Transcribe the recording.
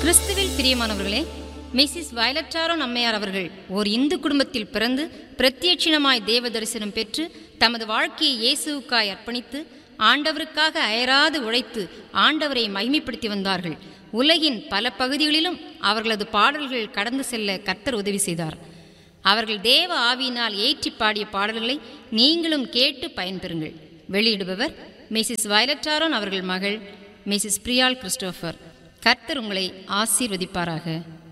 கிறிஸ்துவில் பிரியமானவர்களே, Mrs violet Aaron அம்மையார் அவர்கள் ஓர் இந்து குடும்பத்தில் பிறந்து பிரத்யட்சணமாய் தேவ தரிசனம் பெற்று தமது வாழ்க்கையை இயேசுவுக்காய் அர்ப்பணித்து ஆண்டவருக்காக அயராது உழைத்து ஆண்டவரை மகிமைப்படுத்தி வந்தார்கள். உலகின் பல பகுதிகளிலும் அவர்களது பாடல்கள் கடந்து செல்ல கர்த்தர் உதவி செய்தார். அவர்கள் தேவ ஆவியினால் ஏற்றி பாடிய பாடல்களை நீங்களும் கேட்டு பயன்பெறுங்கள். வெளியிடுபவர் மிஸ்ஸஸ் வயலட் ஆரோன் அவர்கள் மகள் மிஸ்ஸஸ் பிரியால் கிறிஸ்டோபர். கர்த்தர் உங்களை ஆசீர்வதிப்பாராக.